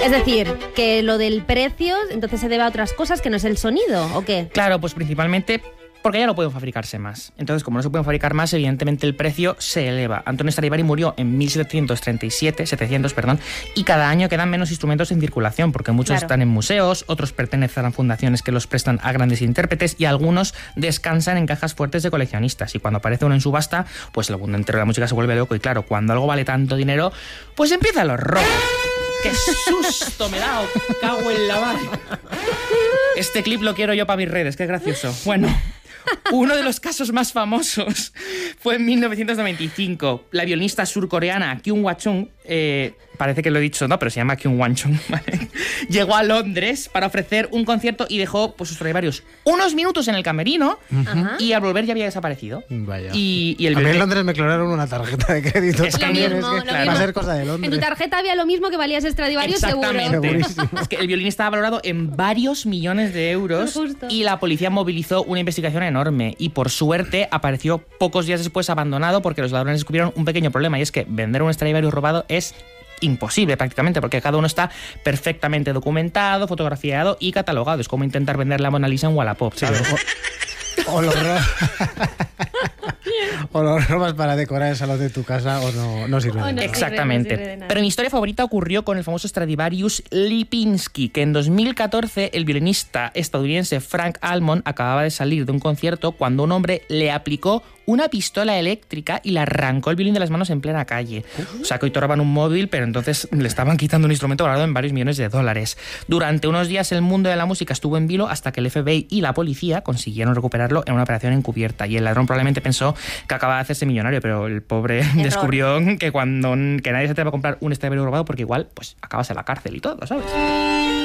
Es decir, que lo del precio entonces se debe a otras cosas que no es el sonido, ¿o qué? Claro, pues principalmente porque ya no pueden fabricarse más. Entonces, como no se pueden fabricar más, evidentemente el precio se eleva. Antonio Stradivari murió en 700, y cada año quedan menos instrumentos en circulación, porque muchos están en museos, otros pertenecen a fundaciones que los prestan a grandes intérpretes y algunos descansan en cajas fuertes de coleccionistas. Y cuando aparece uno en subasta, pues el mundo entero de la música se vuelve loco. Y claro, cuando algo vale tanto dinero, pues empiezan los robos. ¡Qué susto me da! ¡Cago en la mar! Este clip lo quiero yo para mis redes, qué gracioso. Bueno, uno de los casos más famosos fue en 1995. La violinista surcoreana Kyung Wha-chung, parece que lo he dicho, no, pero se llama Kyung Wha-chung, ¿vale? Llegó a Londres para ofrecer un concierto y dejó pues, sus Stradivarius unos minutos en el camerino y al volver ya había desaparecido. Vaya. Y el a mí en Londres me clonaron una tarjeta de crédito. Es que va a ser cosa de Londres. En tu tarjeta había lo mismo que valía ese Stradivarius, seguro. Es que el violín estaba valorado en varios millones de euros y la policía movilizó una investigación enorme y por suerte apareció pocos días después abandonado porque los ladrones descubrieron un pequeño problema y es que vender un Stradivarius robado es imposible prácticamente porque cada uno está perfectamente documentado, fotografiado y catalogado. Es como intentar vender la Mona Lisa en Wallapop, ¿sabes? O lo robas para decorar el salón de tu casa o no sirve de nada. Exactamente. No sirve de nada. Pero mi historia favorita ocurrió con el famoso Stradivarius Lipinski, que en 2014 el violinista estadounidense Frank Almond acababa de salir de un concierto cuando un hombre le aplicó una pistola eléctrica y le arrancó el violín de las manos en plena calle. O sea, que hoy roban un móvil, pero entonces le estaban quitando un instrumento valorado en varios millones de dólares. Durante unos días el mundo de la música estuvo en vilo hasta que el FBI y la policía consiguieron recuperarlo en una operación encubierta. Y el ladrón probablemente pensó que acababa de hacerse millonario, pero el pobre descubrió que nadie se te va a comprar un Stradivarius robado porque igual pues acabas en la cárcel y todo, ¿sabes?